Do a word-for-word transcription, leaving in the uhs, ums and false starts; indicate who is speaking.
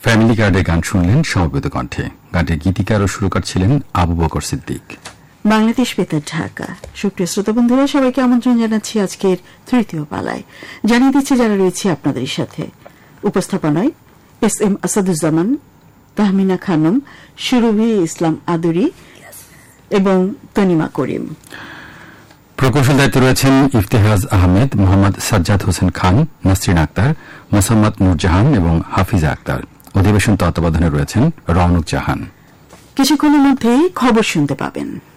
Speaker 1: Family কার্ডের গান শুনলেন সমবেত কণ্ঠে। গানটির গীতিকার ও সুরকার ছিলেন আবু বকর সিদ্দিক।
Speaker 2: বাংলাদেশ বেতার ঢাকা। সুপ্রিয় শ্রোতা বন্ধুরা, সবাইকে আমন্ত্রণ জানাচ্ছি আজকের তৃতীয় পালায়। জানিয়ে দিচ্ছি যারা রয়েছে আপনাদের সাথে। উপস্থাপনায় এস এম আসাদুজ্জামান, তাহমিনা খানম, সুরভি ইসলাম আদুরি এবং তনিমা করিম।
Speaker 1: প্রকৌশল দায়িত্বে রয়েছেন ইফতেহাজ আহমেদ, মোহাম্মদ সাজ্জাদ হোসেন খান, নাসরিন আক্তার, মোসাম্মদ নুরজাহান এবং হাফিজা আক্তার। অধিবেশন তত্ত্বাবধানে রয়েছেন রওনক জাহান।
Speaker 2: কিছুক্ষণের মধ্যেই খবর শুনতে পাবেন।